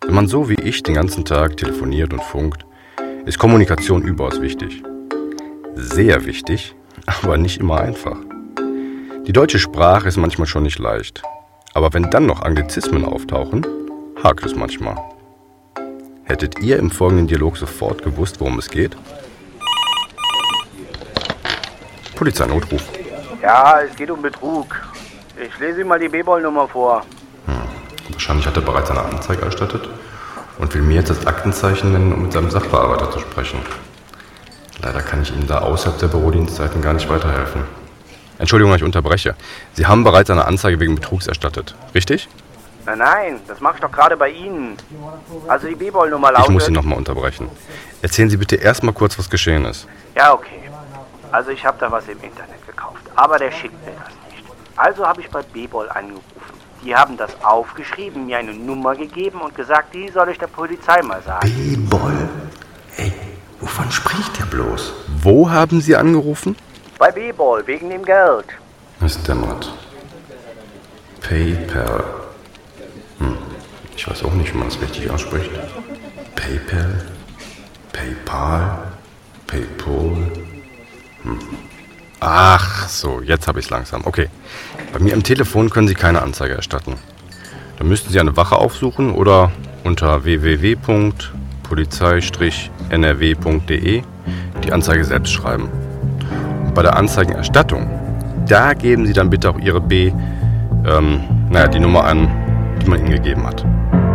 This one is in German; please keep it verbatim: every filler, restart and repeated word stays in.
Wenn man so wie ich den ganzen Tag telefoniert und funkt, ist Kommunikation überaus wichtig. Sehr wichtig, aber nicht immer einfach. Die deutsche Sprache ist manchmal schon nicht leicht. Aber wenn dann noch Anglizismen auftauchen, hakt es manchmal. Hättet ihr im folgenden Dialog sofort gewusst, worum es geht? Polizeinotruf. Ja, es geht um Betrug. Ich lese Ihnen mal die B-Boll-Nummer vor. Hm. Wahrscheinlich hat er bereits eine Anzeige erstattet und will mir jetzt das Aktenzeichen nennen, um mit seinem Sachbearbeiter zu sprechen. Leider kann ich Ihnen da außerhalb der Bürodienstzeiten gar nicht weiterhelfen. Entschuldigung, ich unterbreche. Sie haben bereits eine Anzeige wegen Betrugs erstattet, richtig? Nein, nein, das mache ich doch gerade bei Ihnen. Also die B-Boll-Nummer lautet... Ich muss Sie nochmal unterbrechen. Erzählen Sie bitte erst mal kurz, was geschehen ist. Ja, okay. Also ich habe da was im Internet gekauft, aber der schickt mir das nicht. Also habe ich bei B-Boll angerufen. Die haben das aufgeschrieben, mir eine Nummer gegeben und gesagt, die soll ich der Polizei mal sagen. B-Boll? Ey, wovon spricht der bloß? Wo haben Sie angerufen? Bei B-Boll, wegen dem Geld. Es dämmert. PayPal. Hm, ich weiß auch nicht, wie man das richtig ausspricht. PayPal? PayPal? PayPal? Hm. Ach so, jetzt habe ich es langsam. Okay. Bei mir im Telefon können Sie keine Anzeige erstatten. Da müssten Sie eine Wache aufsuchen oder unter w w w punkt polizei strich n r w punkt d e die Anzeige selbst schreiben. Und bei der Anzeigenerstattung, da geben Sie dann bitte auch Ihre B, ähm, naja, die Nummer an, die man Ihnen gegeben hat.